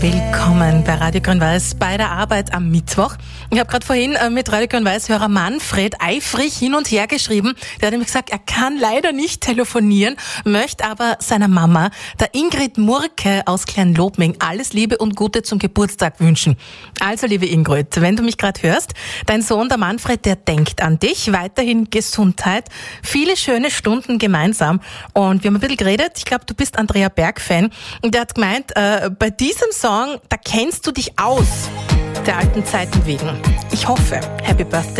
Willkommen bei Radio Grün-Weiß bei der Arbeit am Mittwoch. Ich habe gerade vorhin mit Radio Grün-Weiß-Hörer Manfred eifrig hin und her geschrieben. Der hat nämlich gesagt, er kann leider nicht telefonieren, möchte aber seiner Mama, der Ingrid Murke aus Kleinlobming, alles Liebe und Gute zum Geburtstag wünschen. Also, liebe Ingrid, wenn du mich gerade hörst, dein Sohn, der Manfred, der denkt an dich. Weiterhin Gesundheit, viele schöne Stunden gemeinsam. Und wir haben ein bisschen geredet. Ich glaube, du bist Andrea Berg-Fan. Und der hat gemeint, bei diesem Song, da kennst du dich aus, der alten Zeiten wegen. Ich hoffe, Happy Birthday.